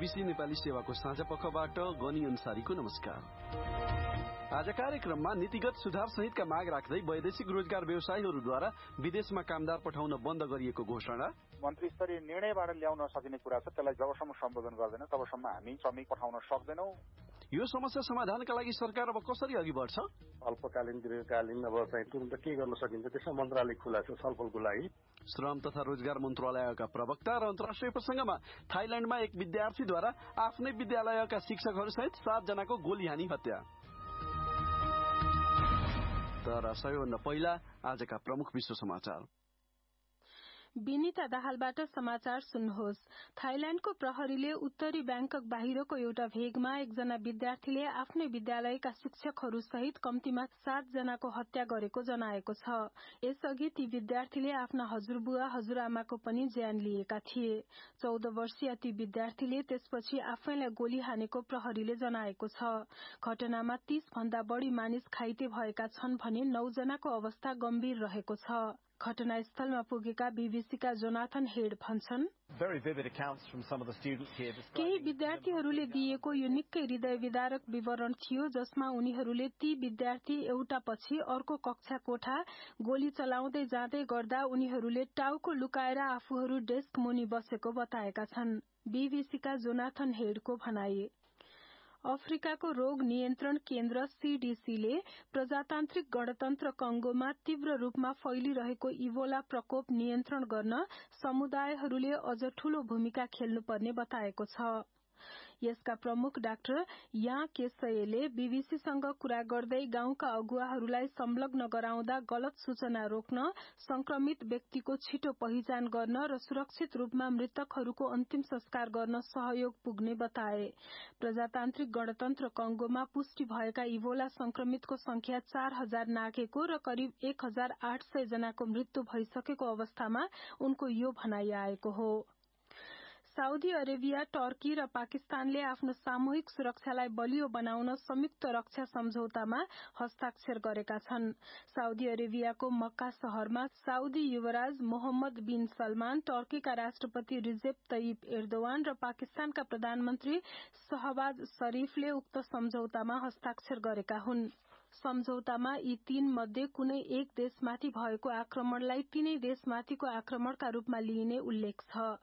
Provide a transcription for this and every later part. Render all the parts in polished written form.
BBC Nepali सेवाको साझा पखबाट गनी अन्सारीको नमस्कार। आज कार्यक्रममा नीतिगत सुधार सहितका माग राख्दै वैदेशिक रोजगार व्यवसायीहरूद्वारा विदेशमा कामदार पठाउन बन्द गरिएको घोषणा, मन्त्री स्तरीय निर्णयबाट ल्याउन सकिने कुरा छ, त्यसलाई जबसम्म सम्बोधन गर्दैन तबसम्म हामी श्रमिक पठाउन सक्दैनौं। यो समस्या समाधानका लागि सरकार अब कसरी अघि बढ्छ? अल्पकालीन दीर्घकालीन अब चाहिँ तुरन्त के गर्न सकिन्छ त्यसमा मन्त्रालय खुला छ छलफलको लागि। श्रम तथा रोजगार मन्त्रालयका प्रवक्ता र अन्तर्राष्ट्रिय प्रसंगमा थाइल्याण्डमा एक विद्यार्थीद्वारा आफ्नै विद्यालयका शिक्षकहरूसहित 7 जनाको गोली हानी हत्या। तर सबैभन्दा पहिला आजका प्रमुख विश्व समाचार। विनिता दाहालबाट समाचार सुन्नुहोस्। थाइल्याण्डको प्रहरीले उत्तरी ब्याङ्कक बाहिरको एउटा भेगमा एकजना विद्यार्थीले आफ्नै विद्यालयका शिक्षकहरू सहित कम्तीमा 7 जनाको हत्या गरेको जनाएको छ। यसअघि ती विद्यार्थीले आफ्ना हजुरबुवा हजुरआमाको पनि ज्यान लिएका थिए। 14 वर्षीय ती विद्यार्थीले त्यसपछि आफैलाई गोली हानेको प्रहरीले जनाएको छ। घटनामा 30 भन्दा बढ़ी मानिस घाइते भएका छन् भने 9 जनाको अवस्था गम्भीर रहेको छ। घटनास्थलमा पुगेका बीबीसीका जोनाथन हेड भन्छन्, केही विद्यार्थीहरूले दिएको यो निकै हृदय विदारक विवरण थियो, जसमा उनीहरूले ती विद्यार्थी एउटा पछि अर्को कक्षा कोठा गोली चलाउँदै जाँदै गर्दा उनीहरूले टाउको लुकाएर आफूहरू डेस्क मुनि बसेको बताएका छन्। बीबीसीका जोनाथन हेडको भनाई। अफ्रिकाको रोग नियन्त्रण केन्द्र सीडीसीले प्रजातान्त्रिक गणतन्त्र कंगोमा तीव्र रूपमा फैलिरहेको इबोला प्रकोप नियन्त्रण गर्न समुदायहरूले अझ ठूलो भूमिका खेल्नुपर्ने बताएको छ। यसका प्रमुख डाक्टर याँ केसयले बीबीसीसँग कुरा गर्दै गाउँका अगुवाहरूलाई संलग्न गराउँदा गलत सूचना रोक्न, संक्रमित व्यक्तिको छिटो पहिचान गर्न र सुरक्षित रूपमा मृतकहरूको अन्तिम संस्कार गर्न सहयोग पुग्ने बताए। प्रजातान्त्रिक गणतन्त्र कंगोमा पुष्टि भएका इबोला संक्रमितको संख्या 4000 नाघेको र करिब 1800 जनाको मृत्यु भइसकेको अवस्थामा उनको यो भनाई आएको हो। साउदी अरेबिया, टर्की र पाकिस्तानले आफ्नो सामूहिक सुरक्षालाई बलियो बनाउन संयुक्त रक्षा सम्झौतामा हस्ताक्षर गरेका छन्। साउदी अरेबियाको मक्का शहरमा साउदी युवराज मोहम्मद बिन सलमान, टर्कीका राष्ट्रपति रिजेप तय्यिप एर्दोवान र पाकिस्तानका प्रधानमन्त्री शहबाज शरीफले उक्त सम्झौतामा हस्ताक्षर गरेका हुन्। सम्झौतामा यी 3 मध्ये कुनै एक देशमाथि भएको आक्रमणलाई तिनै देशमाथिको आक्रमणका रूपमा लिइने उल्लेख छ।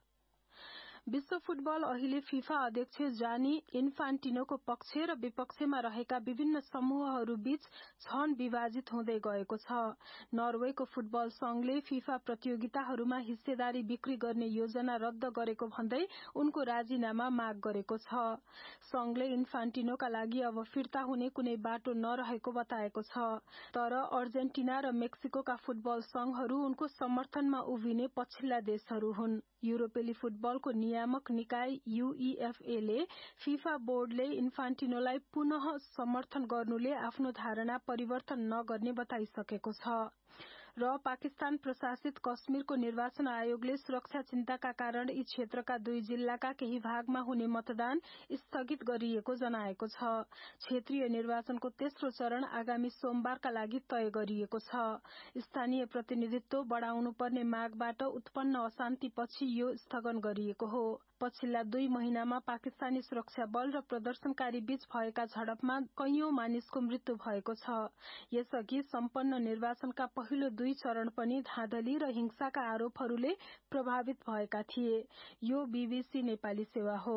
विश्व फुटबल अहिले फिफा अध्यक्ष जानी इन्फान्टिनोको पक्ष र विपक्षमा रहेका विभिन्न समूहहरूबीच छन विभाजित हुँदै गएको छ। नर्वेको फुटबल संघले फिफा प्रतियोगिताहरूमा हिस्सेदारी बिक्री गर्ने योजना रद्द गरेको भन्दै उनको राजीनामा माग गरेको छ। संघले इन्फान्टिनोका लागि अब फिर्ता हुने कुनै बाटो नरहेको बताएको छ। तर अर्जेन्टिना र मेक्सिकोका फुटबल संघहरू उनको समर्थनमा उभिने पछिल्ला देशहरू हुन्। युरोपेली फुटबलको नियामक निकाय यूईएफए फिफा बोर्डले इन्फान्टिनोलाई पुनः समर्थन गर्नुले आफ्नो धारणा परिवर्तन नगर्ने बताइसकेको छ। र पाकिस्तान प्रशासित कश्मीरको निर्वाचन आयोगले सुरक्षा चिन्ताका कारण यी क्षेत्रका 2 जिल्लाका केही भागमा हुने मतदान स्थगित गरिएको जनाएको छ। क्षेत्रीय निर्वाचनको तेस्रो चरण आगामी सोमबारका लागि तय गरिएको छ। स्थानीय प्रतिनिधित्व बढ़ाउनुपर्ने मागबाट उत्पन्न अशान्तिपछि यो स्थगन गरिएको हो। पछिल्ला 2 महिनामा पाकिस्तानी सुरक्षा बल र प्रदर्शनकारी बीच भएका झडपमा कैयौं मानिसको मृत्यु भएको छ। यसअघि सम्पन्न निर्वाचनका पहिलो 2 चरण पनि धाँधली र हिंसाका आरोपहरूले प्रभावित भएका थिए। यो बीबीसी नेपाली सेवा हो।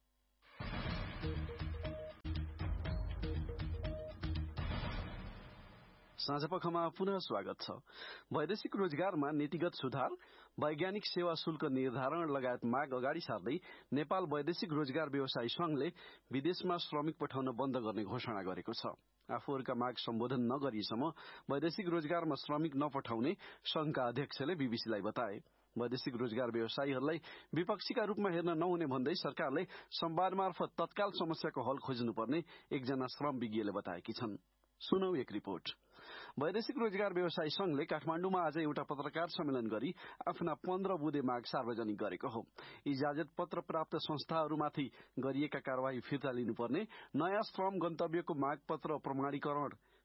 साँझपखमा पुनः स्वागत छ। वैदेशिक रोजगारमा नीतिगत सुधार, वैज्ञानिक सेवा शुल्क निर्धारण लगायत माग अगाडि सार्दै नेपाल वैदेशिक रोजगार व्यवसायी संघले विदेशमा श्रमिक पठाउन बन्द गर्ने घोषणा गरेको छ। आफूहरूका माग सम्बोधन नगरिएसम्म वैदेशिक रोजगारमा श्रमिक नपठाउने संघका अध्यक्षले बीबीसीलाई बताए। वैदेशिक रोजगार व्यवसायीहरूलाई विपक्षीका रूपमा हेर्न नहुने भन्दै सरकारले संवाद मार्फत तत्काल समस्याको हल खोज्नुपर्ने एकजना श्रम विज्ञले बताएकी छन्। सुनौ एक रिपोर्ट। वैदेशिक रोजगार व्यवसायी संघले काठमाडौँमा आज एउटा पत्रकार सम्मेलन गरी आफ्ना 15 बुँदे माग सार्वजनिक गरेको हो। इजाजत पत्र प्राप्त संस्थाहरूमाथि गरिएका कार्यवाही फिर्ता लिनुपर्ने, नयाँ श्रम गन्तव्यको माग पत्र प्रमाणीकरण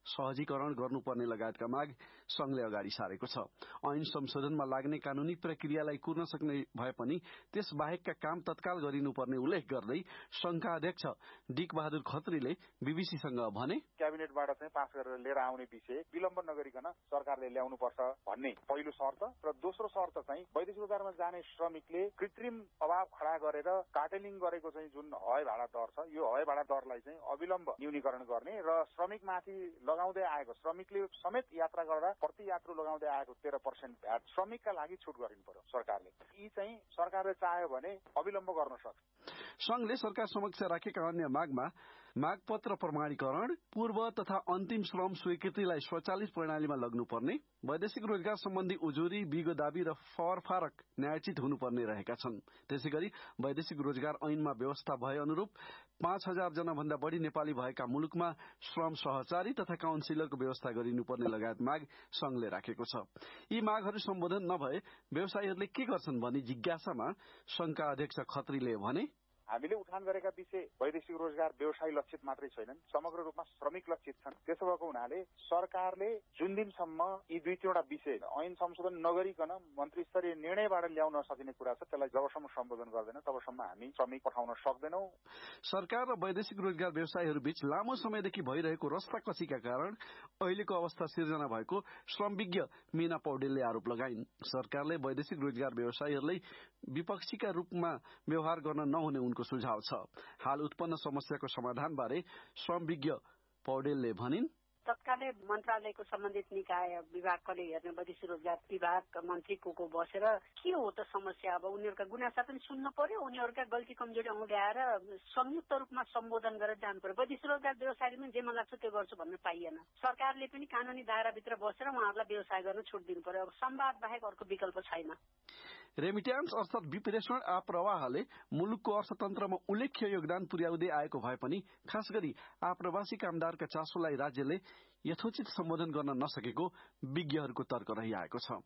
सहजीकरण गर्नुपर्ने लगायतका माग संघले अगाडि सारेको छ। ऐन संशोधनमा लाग्ने कानूनी प्रक्रियालाई कुर्न सक्ने भए पनि त्यस बाहेकका काम तत्काल गरिनुपर्ने उल्लेख गर्दै संघका अध्यक्ष डिक बहादुर खत्रीले बीबीसीसँग भने, क्याबिनेटबाट चाहिँ पास गरेर लिएर आउने विषय विलम्ब नगरिकन सरकारले ल्याउनुपर्छ भन्ने पहिलो शर्त र दोस्रो शर्त चाहिँ वैदेशिक रोजगारमा जाने श्रमिकले कृत्रिम अभाव खडा गरेर कार्टेलिङ गरेको चाहिँ जुन हवाई भाडा दर छ, यो हवाई भाडा दरलाई चाहिँ अविलम्ब न्यूनीकरण गर्ने र श्रमिकमाथि लगाउँदै आएको, श्रमिकले समेत यात्रा गर्दा प्रति यात्रु लगाउँदै आएको 13% भ्याट श्रमिकका लागि छुट गरिनु पर्यो सरकारले। यी चाहिँ सरकारले चाह्यो भने अविलम्ब गर्न सक्छ। संघले सरकार समक्ष राखेका अन्य मागमा मागपत्र प्रमाणीकरण, पूर्व तथा अन्तिम श्रम स्वीकृतिलाई स्वचालित प्रणालीमा लग्नुपर्ने, वैदेशिक रोजगार सम्बन्धी उजुरी, बिगो दाबी र फरफारक न्यायोचित हुनुपर्ने रहेका छन्। त्यसैगरी वैदेशिक रोजगार ऐनमा व्यवस्था भए अनुरूप 5,000 जना भन्दा बढ़ी नेपाली भएका मुलुकमा श्रम सहचारी तथा काउन्सिलरको व्यवस्था गरिनुपर्ने लगायत माग संघले राखेको छ। यी मागहरू सम्बोधन नभए व्यवसायीहरूले के गर्छन् भनी जिज्ञासामा संघका अध्यक्ष खत्रीले भने, हामीले उठान गरेका विषय वैदेशिक रोजगार व्यवसायी लक्षित मात्रै छैनन्, समग्र रूपमा श्रमिक लक्षित छन्। त्यसो भएको हुनाले सरकारले जुन दिनसम्म यी दुई तीनवटा विषय ऐन संशोधन नगरिकन मन्त्री स्तरीय निर्णयबाट ल्याउन सकिने कुरा छ, त्यसलाई जबसम्म सम्बोधन गर्दैन तबसम्म हामी श्रमिक पठाउन सक्दैनौं। सरकार र वैदेशिक रोजगार व्यवसायीहरू बीच लामो समयदेखि भइरहेको रस्ताकसीका कारण अहिलेको अवस्था सिर्जना भएको श्रमविज्ञ मीना पौडेलले आरोप लगाइन्। सरकारले वैदेशिक रोजगार व्यवसायीहरूलाई विपक्षीका रूपमा व्यवहार गर्न नहुने उनको सुझाव छ। हाल उत्पन्न समस्याको समाधानबारे श्रमविज्ञ पौडेलले भनिन्, तत्कालै मन्त्रालयको सम्बन्धित निकाय विभागले हेर्ने वैदेशिक रोजगार विभाग मन्त्री को बसेर के हो त समस्या, अब उनीहरूका गुनासा पनि सुन्नु पर्यो, उनीहरूका गल्ती कमजोरी औँल्याएर संयुक्त रूपमा सम्बोधन गरेर जानु पर्यो। वैदेशिक रोजगार व्यवसायले पनि जे मन लाग्छ त्यो गर्छु भन्नु पाइएन। सरकारले पनि कानूनी दायराभित्र बसेर उहाँहरूलाई व्यवसाय गर्न छुट दिनु पर्यो। अब संवाद बाहेक अर्को विकल्प छैन। रेमिट्यान्स अर्थात विप्रेषण आप्रवाहले मुलुकको अर्थतन्त्रमा उल्लेख्य योगदान पुर्याउँदै आएको भए पनि खास गरी आप्रवासी कामदारका चासोलाई राज्यले यथोचित सम्बोधन गर्न नसकेको विज्ञहरूको तर्क रहिआएको छ।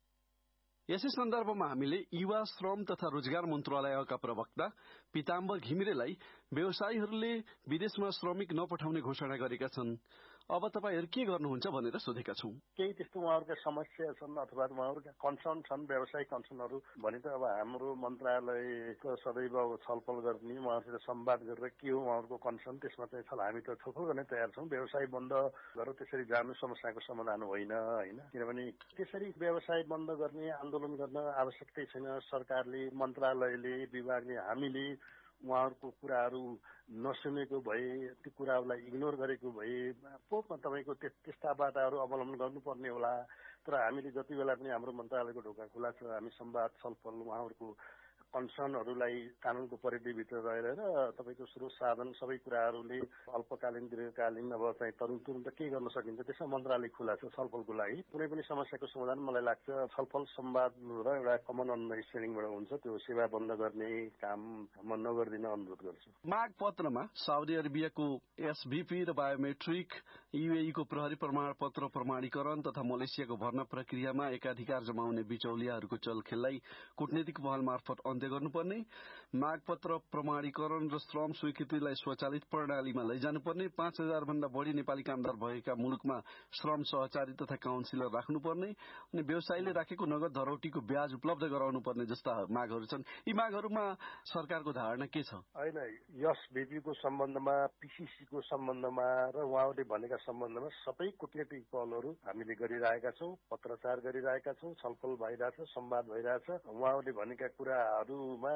यसै सन्दर्भमा हामीले युवा श्रम तथा रोजगार मन्त्रालयका प्रवक्ता पीताम्बर घिमिरेलाई व्यवसायीहरूले विदेशमा श्रमिक नपठाउने घोषणा गरेका छन्, अब तपाईहरू के गर्नुहुन्छ भनेर सोधेका छौं। केही त्यस्तो उहाँहरूका समस्या छन् अथवा उहाँहरूका कन्सर्न छन्, व्यावसायिक कन्सर्नहरू भने त अब हाम्रो मन्त्रालयको सदैव छलफल गर्ने, उहाँहरूसित संवाद गरेर के हो उहाँहरूको कन्सर्न, त्यसमा चाहिँ हामी त छलफल गर्ने तयार छौँ। व्यवसाय बन्द गरेर त्यसरी जानु समस्याको समाधान होइन, किनभने त्यसरी व्यवसाय बन्द गर्ने आन्दोलन गर्न आवश्यकतै छैन। सरकारले, मन्त्रालयले, विभागले, हामीले उहाँहरूको कुराहरू नसुनेको भए, ती कुराहरूलाई इग्नोर गरेको भए तपाईँको त्यस्ता बाटाहरू अवलम्बन गर्नुपर्ने होला। तर हामीले जति बेला पनि हाम्रो मन्त्रालयको ढोका खुला छ, हामी संवाद छलफल उहाँहरूको कन्सर्नहरूलाई कानूनको परिधिभित्र रहेर तपाईँको स्रोत साधन सबै कुराहरूले अल्पकालीन दीर्घकालीन अब चाहिँ तुरुन्त के गर्न सकिन्छ त्यसमा मन्त्रालय खुला छ छलफलको लागि। कुनै पनि समस्याको समाधान मलाई लाग्छ छलफल संवाद र एउटा कमन अन्डरस्ट्यान्डिङबाट हुन्छ। त्यो सेवा बन्द गर्ने काम म नगर्दिन अनुरोध गर्छु। माग पत्रमा साउदी अरेबियाको एसभीपी र बायोमेट्रिक, यूएईको प्रहरी प्रमाणपत्र प्रमाणीकरण तथा मलेसियाको भर्ना प्रक्रियामा एकाधिकार जमाउने बिचौलियाहरूको चलखेललाई कूटनीतिक पहल मार्फत अन्त्य गर्नुपर्ने, मागपत्र प्रमाणीकरण र श्रम स्वीकृतिलाई स्वचालित प्रणालीमा लैजानुपर्ने, 5,000 भन्दा बढ़ी नेपाली कामदार भएका मुलुकमा श्रम सहचारी तथा काउन्सिलर राख्नुपर्ने अनि व्यवसायीले राखेको नगद धरौटीको ब्याज उपलब्ध गराउनुपर्ने जस्ता मागहरू छन्। यी मागहरूमा सरकारको धारणा के छ? होइन, एसभीपीको सम्बन्धमा, पीसीसीको सम्बन्धमा र उहाँहरूले भनेका सम्बन्धमा सबै कूटनीतिक पहलहरू हामीले गरिरहेका छौँ, पत्रचार गरिरहेका छौँ, छलफल भइरहेछ, संवाद भइरहेछ। उहाँहरूले भनेका कुराहरूमा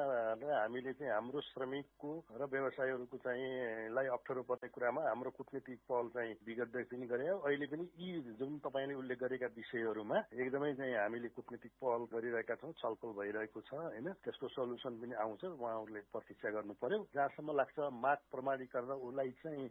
हामीले चाहिँ हाम्रो श्रमिकको र व्यवसायीहरूको चाहिँ लाई अप्ठ्यारो पर्ने कुरामा हाम्रो कूटनीतिक पहल चाहिँ विगतदेखि पनि गरे, अहिले पनि यी जुन तपाईँले उल्लेख गरेका विषयहरूमा एकदमै चाहिँ हामीले कूटनीतिक पहल गरिरहेका छौँ, छलफल भइरहेको छ होइन। त्यसको सल्युसन पनि आउँछ, उहाँहरूले प्रतीक्षा गर्नु पर्यो। जहाँसम्म लाग्छ माग प्रमाणीकरण उसलाई चाहिँ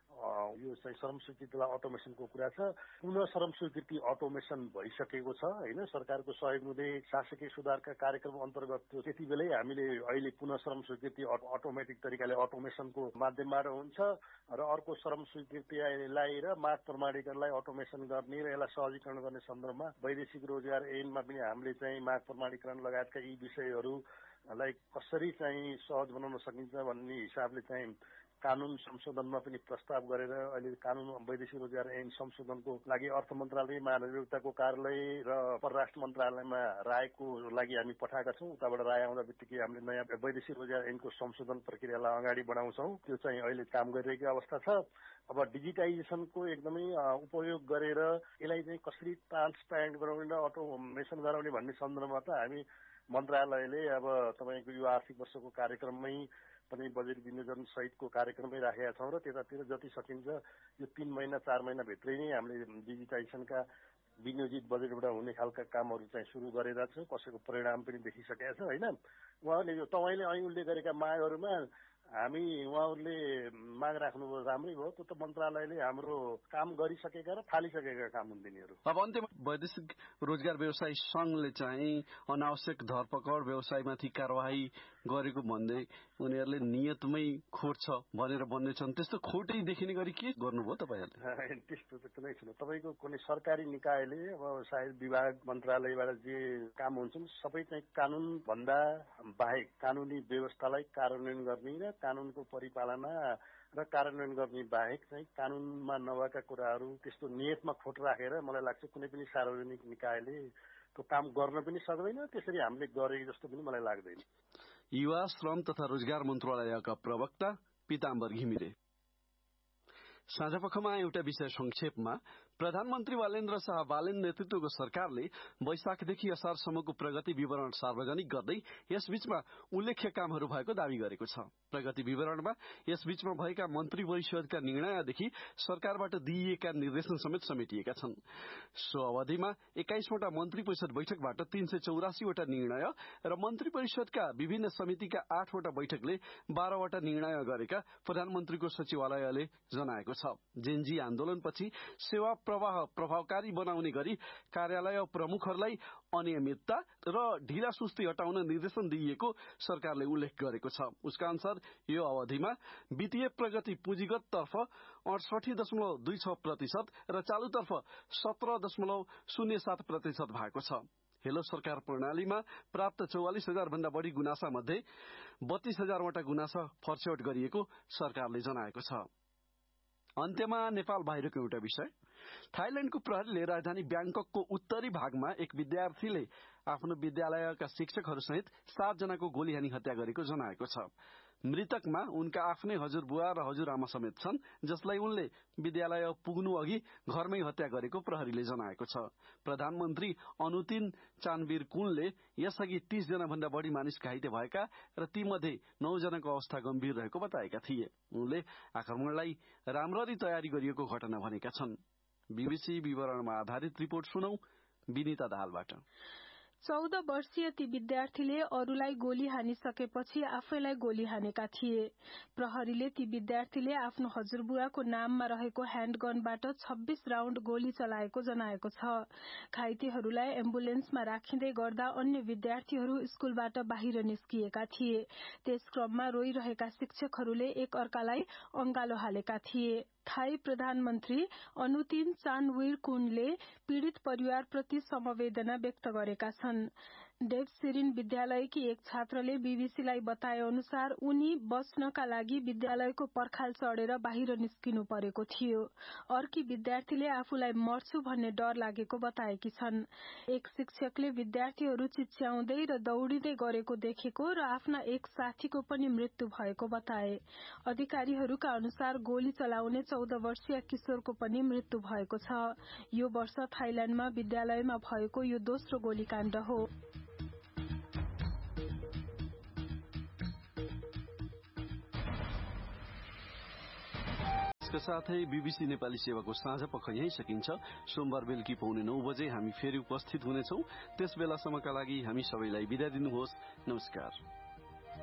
यो चाहिँ श्रम स्वीकृतिलाई अटोमेसनको कुरा छ। पुनः श्रम स्वीकृति अटोमेसन भइसकेको छ होइन। सरकारको सहयोगले शासकीय सुधारका कार्यक्रम अन्तर्गत त्यति बेलै हामीले अहिले पुनः श्रम स्वीकृति अटोमेटिक तरिकाले अटोमेसनको माध्यमबाट हुन्छ र अर्को श्रम स्वीकृतिलाई र माग प्रमाणीकरणलाई अटोमेसन गर्ने र यसलाई सहजीकरण गर्ने सन्दर्भमा वैदेशिक रोजगार ऐनमा पनि हामीले चाहिँ माग प्रमाणीकरण लगायतका यी विषयहरूलाई कसरी चाहिँ सहज बनाउन सकिन्छ भन्ने हिसाबले चाहिँ कानून संशोधनमा पनि प्रस्ताव गरेर अहिले कानून वैदेशिक रोजगार ऐन संशोधनको लागि अर्थ मन्त्रालय, महाधिवक्ताको कार्यालय र परराष्ट्र मन्त्रालयमा रायको लागि हामी पठाएका छौँ। उताबाट राय आउँदा बित्तिकै हामीले नयाँ वैदेशिक रोजगार ऐनको संशोधन प्रक्रियालाई अगाडि बढाउँछौँ। त्यो चाहिँ अहिले काम गरिरहेको अवस्था छ। अब डिजिटाइजेसनको एकदमै उपयोग गरेर यसलाई चाहिँ कसरी ट्रान्सप्यारेन्ट गराउने र अटोमेसन गराउने भन्ने सन्दर्भमा त हामी मन्त्रालयले अब तपाईँको यो आर्थिक वर्षको कार्यक्रममै पनि बजेट विनियोजन सहितको कार्यक्रममै राखेका छौँ र त्यतातिर जति सकिन्छ यो 3 महिना 4 महिनाभित्रै नै हामीले डिजिटाइजेसनका विनियोजित बजेटबाट हुने खालका कामहरू चाहिँ सुरु गरेका छौँ। कसैको परिणाम पनि देखिसकेका छ होइन। उहाँहरूले यो तपाईँले अहिले उल्लेख गरेका मागहरूमा हामी उहाँहरूले माग राख्नुभयो राम्रै भयो। त्यो त मन्त्रालयले हाम्रो काम गरिसकेका र थालिसकेका काम हुन् तिनीहरू। अब अन्त्यमा वैदेशिक रोजगार व्यवसायी संघले चाहिँ अनावश्यक धरपकड व्यवसायमाथि कारवाही गरेको भन्दै उनीहरूले नियतमै खोट छ भनेर भन्नेछन्। त्यस्तो खोटै देखिने गरी के गर्नुभयो तपाईँहरूले? त्यस्तो त कुनै छैन। तपाईँको कुनै सरकारी निकायले अब सायद विभाग मन्त्रालयबाट जे काम हुन्छन् सबै चाहिँ कानून भन्दा बाहेक कानूनी व्यवस्थालाई कार्यान्वयन गर्ने र कानूनको परिपालना र कार्यान्वयन गर्ने बाहेक चाहिँ कानूनमा नभएका कुराहरू त्यस्तो नियतमा खोट राखेर मलाई लाग्छ कुनै पनि सार्वजनिक निकायले त्यो काम गर्न पनि सक्दैन। त्यसरी हामीले गरेको जस्तो पनि मलाई लाग्दैन। युवा श्रम तथा रोजगार मन्त्रालयका प्रवक्ता पीताम्बर घिमिरे। साँझपखमा एउटा विषय संक्षेपमा प्रधानमन्त्री बालेन्द्र शाह बालेन नेतृत्वको सरकारले वैशाखदेखि असारसम्मको प्रगति विवरण सार्वजनिक गर्दै यसबीचमा उल्लेख्य कामहरू भएको दावी गरेको छ। प्रगति विवरणमा यसबीचमा भएका मन्त्री परिषदका निर्णयदेखि सरकारबाट दिइएका निर्देशन समेत समेटिएका छन्। सो अवधिमा 21 वटा मन्त्री परिषद बैठकबाट 384 वटा निर्णय र मन्त्री परिषदका विभिन्न समितिका 8 वटा बैठकले 12 वटा निर्णय गरेका प्रधानमन्त्रीको सचिवालयले जनाएको छ। जेनजी आन्दोलनपछि सेवा प्रवाह प्रभावकारी बनाउने गरी कार्यालय प्रमुखहरूलाई अनियमितता र ढिला सुस्ती हटाउन निर्देशन दिइएको सरकारले उल्लेख गरेको छ। उसका अनुसार यो अवधिमा वित्तीय प्रगति पुँजीगत तर्फ 68.26% र चालुतर्फ 17.07% भएको छ। हेलो सरकार प्रणालीमा प्राप्त 44,000 भन्दा बढ़ी गुनासा मध्ये 32,000 वटा गुनासा फर्स्यौट गरिएको सरकारले जनाएको छ। अन्त्यमा नेपाल बाहिरको एउटा विषय। थाइल्याण्डको प्रहरीले राजधानी ब्याङ्ककको उत्तरी भागमा एक विद्यार्थीले आफ्नो विद्यालयका शिक्षकहरूसहित 7 जनाको गोली हानी हत्या गरेको जनाएको छ। मृतकमा उनका आफ्नै हजुरबुवा र हजुरआमा समेत छन्, जसलाई उनले विद्यालय पुग्नु अघि घरमै हत्या गरेको प्रहरीले जनाएको छ। प्रधानमन्त्री अनुतिन चानवीरकुनले यसअघि 30 जना भन्दा बढ़ी मानिस घाइते भएका र तीमध्ये 9 जनाको अवस्था गम्भीर रहेको बताएका थिए। उनले आक्रमणलाई राम्ररी तयारी गरिएको घटना भनेका छन्। बीबीसी विवरणमा आधारित रिपोर्ट सुनौ विनिता दाहालबाट। 14 वर्षीय ती विद्यार्थीले अरूलाई गोली हानिसकेपछि आफैलाई गोली हानेका थिए। प्रहरीले ती विद्यार्थीले आफ्नो हजुरबुवाको नाममा रहेको ह्यान्डगनबाट 26 राउण्ड गोली चलाएको जनाएको छ। घाइतेहरूलाई एम्बुलेन्समा राखिँदै गर्दा अन्य विद्यार्थीहरू स्कूलबाट बाहिर निस्किएका थिए। त्यस क्रममा रोइरहेका शिक्षकहरूले एक अर्कालाई अंगालो हालेका थिए। थाई प्रधानमन्त्री अनुतिन चानवीरकुनले पीड़ित परिवारप्रति समवेदना व्यक्त गरेका छन्। डेभसिरिन विद्यालयकी एक छात्रले बीबीसीलाई बताए अनुसार उनी बस्नका लागि विद्यालयको पर्खाल चढेर बाहिर निस्किनु परेको थियो। अर्की विद्यार्थीले आफूलाई मर्छु भन्ने डर लागेको बताएकी छन्। एक शिक्षकले विद्यार्थीहरू चिच्याउँदै र दौडिँदै गरेको देखेको र आफ्ना एक साथीको पनि मृत्यु भएको बताए। अधिकारीहरूका अनुसार गोली चलाउने 14 वर्षीय किशोरको पनि मृत्यु भएको छ। यो वर्ष थाइल्याण्डमा विद्यालयमा भएको यो दोस्रो गोलीकाण्ड हो। साथै बीबीसी नेपाली सेवाको साँझ पख यही सकिन्छ। सोमबार बेलुकी 9:15 बजे हामी फेरि उपस्थित हुनेछौं। त्यस बेलासम्मका लागि हामी सबैलाई बिदा दिनुहोस्। नमस्कार।